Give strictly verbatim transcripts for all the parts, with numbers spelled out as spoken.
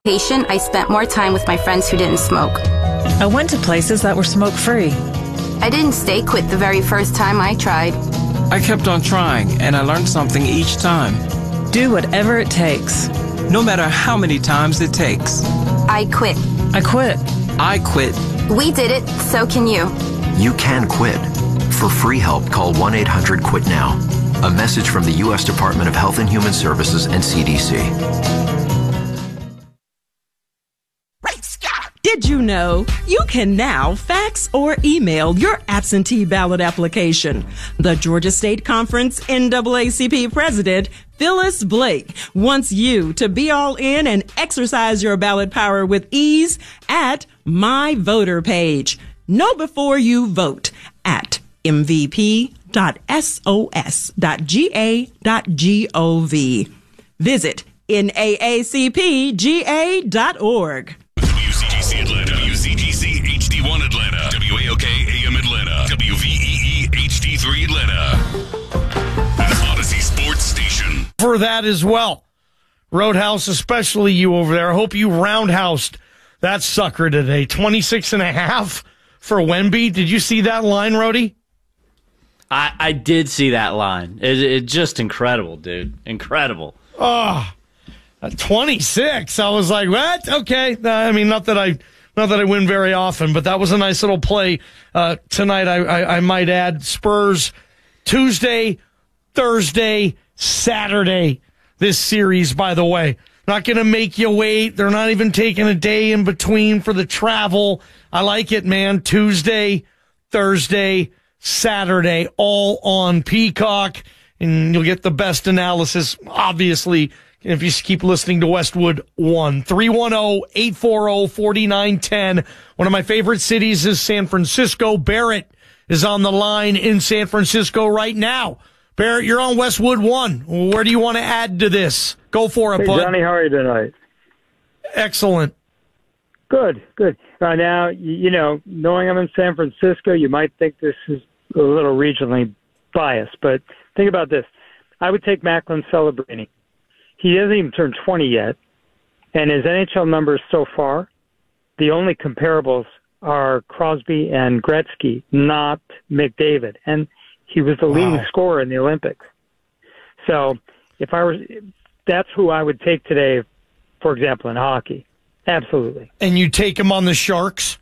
Patient, I spent more time with my friends who didn't smoke. I went to places that were smoke-free. I didn't stay quit the very first time I tried. I kept on trying, and I learned something each time. Do whatever it takes. No matter how many times it takes. I quit. I quit. I quit. We did it, so can you. You can quit. For free help, call one eight hundred quit now. A message from the U S Department of Health and Human Services and C D C. Did you know you can now fax or email your absentee ballot application? The Georgia State Conference N double A C P President Phyllis Blake wants you to be all in and exercise your ballot power with ease at My Voter Page. Know before you vote at m v p dot s o s dot g a dot gov. Visit N double A C P G A dot org. W C G C Atlanta, W C G C H D one Atlanta, W A O K A M Atlanta, W V E E H D three Atlanta. The Odyssey Sports Station. For that as well. Roadhouse, especially you over there. I hope you roundhoused that sucker today. twenty-six and a half for Wemby. Did you see that line, Rhodey? I, I did see that line. It, it just incredible, dude. Incredible. Oh, at twenty-six. I was like, what? Okay. I mean, not that I, not that I win very often, but that was a nice little play uh, tonight. I, I, I might add. Spurs Tuesday, Thursday, Saturday. This series, by the way, not going to make you wait. They're not even taking a day in between for the travel. I like it, man. Tuesday, Thursday, Saturday, all on Peacock, and you'll get the best analysis, obviously, if you keep listening to Westwood One. three one zero, eight four zero, four nine one zero. One of my favorite cities is San Francisco. Barrett is on the line in San Francisco right now. Barrett, you're on Westwood One. Where do you want to add to this? Go for it, hey, bud. Johnny, how are you tonight? Excellent. Good, good. Uh, now, you know, knowing I'm in San Francisco, you might think this is a little regionally biased, but think about this. I would take Macklin celebrating. He hasn't even turned twenty yet, and his N H L numbers so far, the only comparables are Crosby and Gretzky, not McDavid. And he was the wow. leading scorer in the Olympics. So if I were, that's who I would take today, for example, in hockey. Absolutely. And you take him on the Sharks?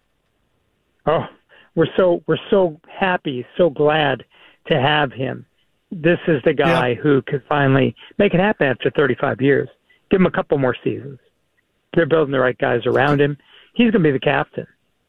Oh, we're so we're so happy, so glad to have him. This is the guy yeah. who could finally make it happen after thirty-five years. Give him a couple more seasons. They're building the right guys around him. He's going to be the captain.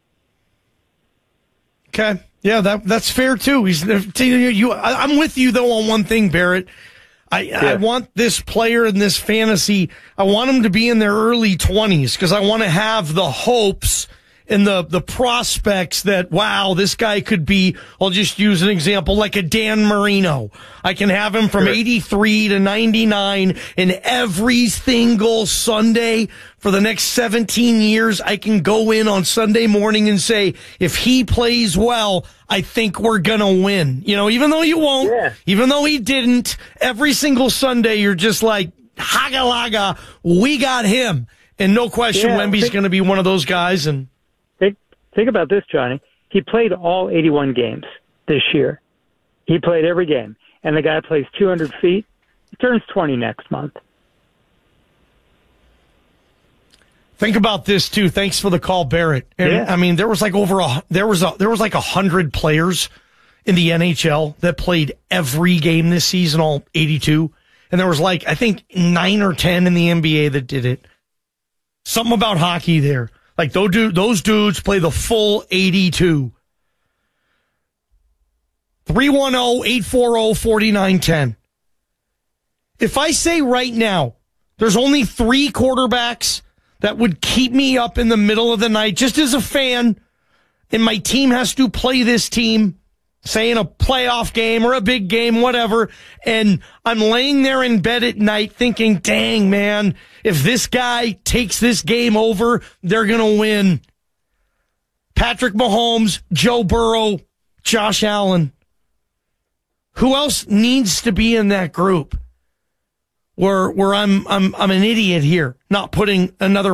Okay. Yeah, that that's fair too. He's you. I'm with you though on one thing, Barrett. I, yeah. I want this player in this fantasy. I want him to be in their early twenties because I want to have the hopes and the the prospects that, wow, this guy could be, I'll just use an example, like a Dan Marino. I can have him from eighty-three to ninety-nine, and every single Sunday for the next seventeen years, I can go in on Sunday morning and say, if he plays well, I think we're going to win. You know, even though you won't, yeah. even though he didn't, every single Sunday, you're just like, haga laga, we got him. And no question, yeah, Wemby's going to be one of those guys. And think, think about this, Johnny. He played all eighty-one games this year. He played every game. And the guy plays two hundred feet. He turns twenty next month. Think about this too. Thanks for the call, Barrett. And yeah. I mean, there was like over a there was a there was like a hundred players in the N H L that played every game this season, all eighty-two, and there was like I think nine or ten in the N B A that did it. Something about hockey there, like those dude, those dudes play the full eighty-two. three one zero, eight four zero, four nine one zero. If I say right now, there's only three quarterbacks that would keep me up in the middle of the night, just as a fan, and my team has to play this team, say in a playoff game or a big game, whatever, and I'm laying there in bed at night thinking, dang, man, if this guy takes this game over, they're going to win. Patrick Mahomes, Joe Burrow, Josh Allen. Who else needs to be in that group? where where I'm I'm I'm an idiot here, not putting another